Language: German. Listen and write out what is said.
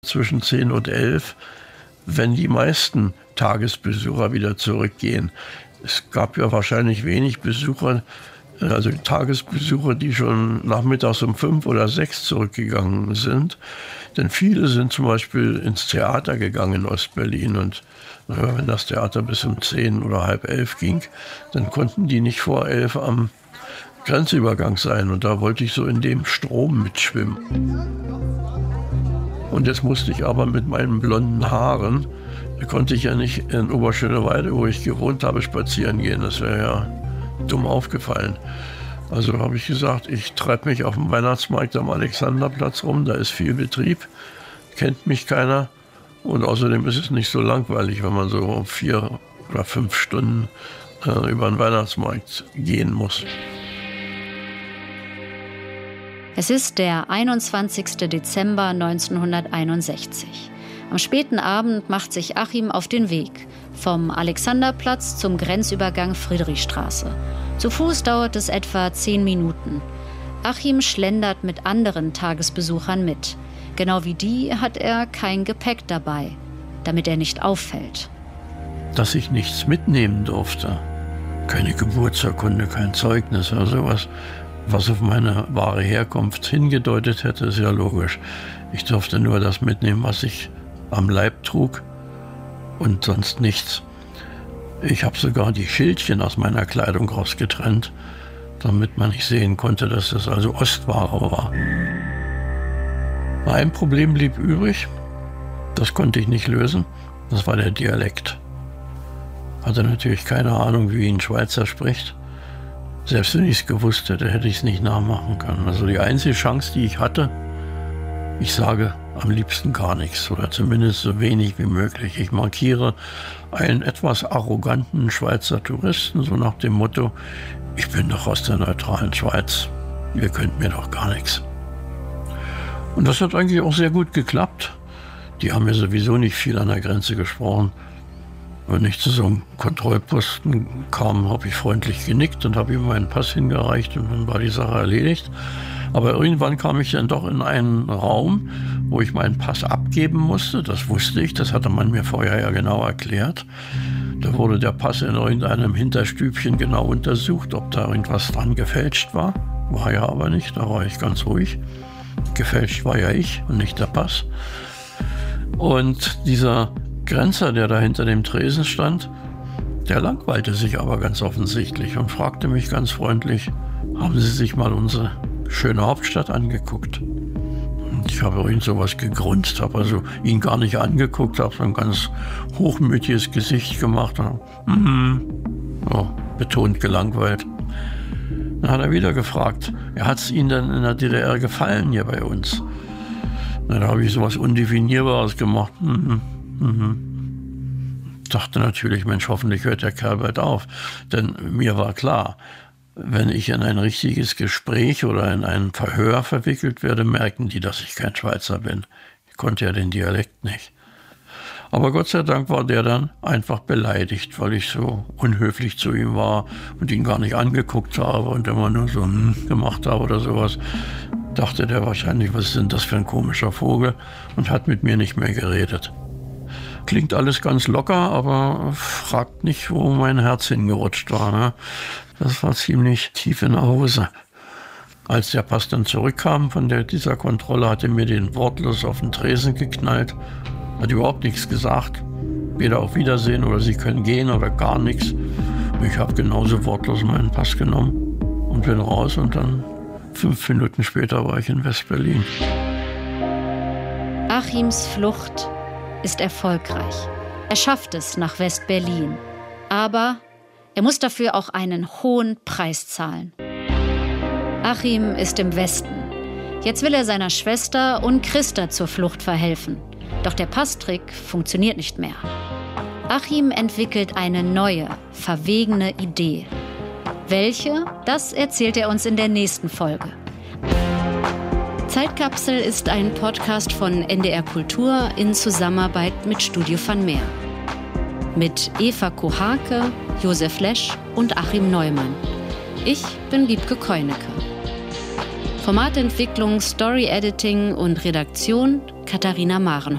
zwischen 10 und 11, wenn die meisten Tagesbesucher wieder zurückgehen. Es gab ja wahrscheinlich wenig Besucher, also Tagesbesucher, die schon nachmittags um 5 oder 6 zurückgegangen sind. Denn viele sind zum Beispiel ins Theater gegangen in Ostberlin. Und wenn das Theater bis um 10 oder halb 11 ging, dann konnten die nicht vor 11 am Grenzübergang sein. Und da wollte ich so in dem Strom mitschwimmen. Und jetzt musste ich aber mit meinen blonden Haaren, da konnte ich ja nicht in Oberschöneweide, wo ich gewohnt habe, spazieren gehen. Das wäre ja dumm aufgefallen. Also habe ich gesagt, ich treibe mich auf dem Weihnachtsmarkt am Alexanderplatz rum, da ist viel Betrieb, kennt mich keiner und außerdem ist es nicht so langweilig, wenn man so 4 oder 5 Stunden über den Weihnachtsmarkt gehen muss. Es ist der 21. Dezember 1961. Am späten Abend macht sich Achim auf den Weg vom Alexanderplatz zum Grenzübergang Friedrichstraße. Zu Fuß dauert es etwa 10 Minuten. Achim schlendert mit anderen Tagesbesuchern mit. Genau wie die hat er kein Gepäck dabei, damit er nicht auffällt. Dass ich nichts mitnehmen durfte, keine Geburtsurkunde, kein Zeugnis oder sowas, was auf meine wahre Herkunft hingedeutet hätte, ist ja logisch. Ich durfte nur das mitnehmen, was ich am Leib trug und sonst nichts. Ich habe sogar die Schildchen aus meiner Kleidung rausgetrennt, damit man nicht sehen konnte, dass das also Ostware war. Ein Problem blieb übrig, das konnte ich nicht lösen, das war der Dialekt. Hatte natürlich keine Ahnung, wie ein Schweizer spricht. Selbst wenn ich es gewusst hätte, hätte ich es nicht nachmachen können. Also die einzige Chance, die ich hatte, ich sage am liebsten gar nichts oder zumindest so wenig wie möglich. Ich markiere einen etwas arroganten Schweizer Touristen, so nach dem Motto, ich bin doch aus der neutralen Schweiz, ihr könnt mir doch gar nichts. Und das hat eigentlich auch sehr gut geklappt. Die haben ja sowieso nicht viel an der Grenze gesprochen. Wenn ich zu so einem Kontrollposten kam, habe ich freundlich genickt und habe ihm meinen Pass hingereicht und dann war die Sache erledigt. Aber irgendwann kam ich dann doch in einen Raum, wo ich meinen Pass abgeben musste. Das wusste ich, das hatte man mir vorher ja genau erklärt. Da wurde der Pass in irgendeinem Hinterstübchen genau untersucht, ob da irgendwas dran gefälscht war. War ja aber nicht, da war ich ganz ruhig. Gefälscht war ja ich und nicht der Pass. Und dieser Grenzer, der da hinter dem Tresen stand, der langweilte sich aber ganz offensichtlich und fragte mich ganz freundlich, haben Sie sich mal unsere schöne Hauptstadt angeguckt? Und ich habe irgend sowas gegrunzt, habe also ihn gar nicht angeguckt, habe so ein ganz hochmütiges Gesicht gemacht. Betont gelangweilt. Dann hat er wieder gefragt, hat es Ihnen denn in der DDR gefallen hier bei uns? Da habe ich sowas Undefinierbares gemacht. Dachte natürlich, Mensch, hoffentlich hört der Kerl bald auf. Denn mir war klar, wenn ich in ein richtiges Gespräch oder in ein Verhör verwickelt werde, merken die, dass ich kein Schweizer bin. Ich konnte ja den Dialekt nicht. Aber Gott sei Dank war der dann einfach beleidigt, weil ich so unhöflich zu ihm war und ihn gar nicht angeguckt habe und immer nur so gemacht habe oder sowas. Dachte der wahrscheinlich, was ist denn das für ein komischer Vogel, und hat mit mir nicht mehr geredet. Klingt alles ganz locker, aber fragt nicht, wo mein Herz hingerutscht war. Ne? Das war ziemlich tief in der Hose. Als der Pass dann zurückkam von dieser Kontrolle, hat er mir den wortlos auf den Tresen geknallt. Hat überhaupt nichts gesagt. Weder auf Wiedersehen oder Sie können gehen oder gar nichts. Ich habe genauso wortlos meinen Pass genommen und bin raus und dann 5 Minuten später war ich in West-Berlin. Achims Flucht ist erfolgreich. Er schafft es nach West-Berlin. Aber er muss dafür auch einen hohen Preis zahlen. Achim ist im Westen. Jetzt will er seiner Schwester und Christa zur Flucht verhelfen. Doch der Passtrick funktioniert nicht mehr. Achim entwickelt eine neue, verwegene Idee. Welche? Das erzählt er uns in der nächsten Folge. Zeitkapsel ist ein Podcast von NDR Kultur in Zusammenarbeit mit Studio van Meer. Mit Eva Kohake, Josef Lesch und Achim Neumann. Ich bin Wiebke Keunecke. Formatentwicklung, Story-Editing und Redaktion Katharina Marenholz.